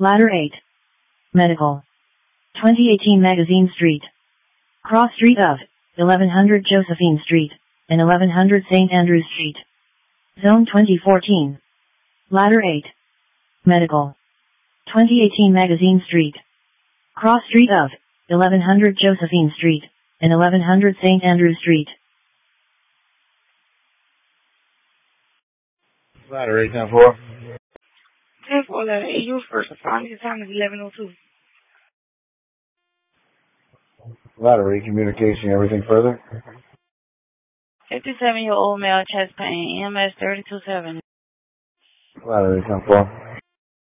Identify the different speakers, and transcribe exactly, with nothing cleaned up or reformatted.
Speaker 1: Ladder eight. Medical. twenty eighteen Magazine Street. Cross Street of eleven hundred Josephine Street and eleven hundred Saint Andrews Street. Zone twenty fourteen. Ladder eight. Medical. twenty eighteen Magazine Street. Cross Street of eleven hundred Josephine Street and eleven hundred Saint Andrews Street.
Speaker 2: Ladder eight ten four.
Speaker 3: ten four, ladder eight, you first responding. The time is eleven oh two.
Speaker 2: Ladder eight communication, everything further?
Speaker 3: fifty-seven-year-old male, chest pain, E M S thirty-two seven.
Speaker 2: Ladder eight ten four.